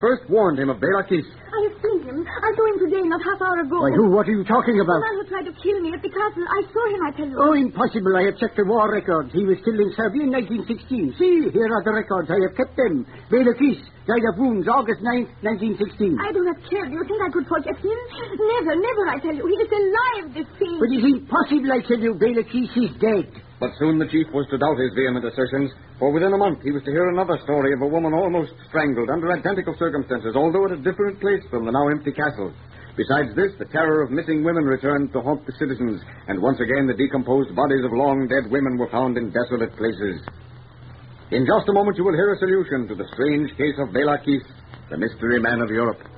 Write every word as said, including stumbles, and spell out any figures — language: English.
first warned him of Bela Kiss. I have seen him. I saw him today, not half hour ago. Why, who? What are you talking The about? man who tried to kill me at the castle. I saw him, I tell you. Oh, impossible. I have checked the war records. He was killed in Serbia in nineteen sixteen. See, here are the records. I have kept them. Bela Kiss died of wounds August ninth, nineteen sixteen. I do not care. Do you think I could forget him? Never, never, I tell you. He is alive, this thing. But it's impossible, I tell you. Bela Kiss is dead. But soon the chief was to doubt his vehement assertions, for within a month he was to hear another story of a woman almost strangled under identical circumstances, although at a different place from the now empty castle. Besides this, the terror of missing women returned to haunt the citizens, and once again the decomposed bodies of long-dead women were found in desolate places. In just a moment you will hear a solution to the strange case of Bela Kiss, the mystery man of Europe.